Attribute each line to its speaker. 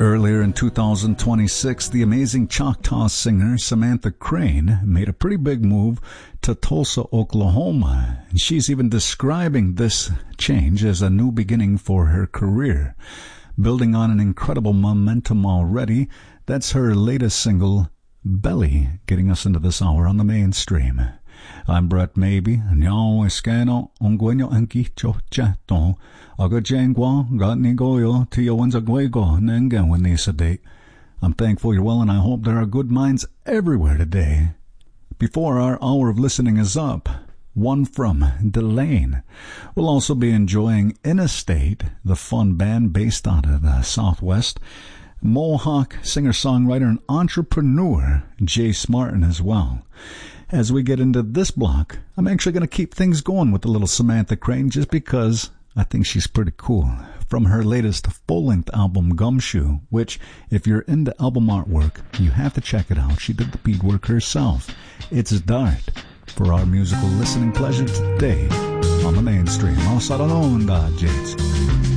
Speaker 1: Earlier in 2026, the amazing Choctaw singer Samantha Crane made a pretty big move to Tulsa, Oklahoma, and she's even describing this change as a new beginning for her career. Building on an incredible momentum already, that's her latest single, Belly, getting us into this hour on the mainstream. I'm Brett Maybe, Nyao Eskano, Ongwenyo Ankicho Chato, Agajangwa, Gatnigoyo, Tiawanzagwego, Nenganwanisade. I'm thankful you're well, and I hope there are good minds everywhere today. Before our hour of listening is up, one from Delane. We'll also be enjoying Interstate, the fun band based out of the Southwest. Mohawk singer-songwriter and entrepreneur Jay Smartin as well. As we get into this block, I'm actually going to keep things going with the little Samantha Crane just because I think she's pretty cool. From her latest full-length album, Gumshoe, which, if you're into album artwork, you have to check it out. She did the beadwork herself. It's Dart for our musical listening pleasure today on the mainstream.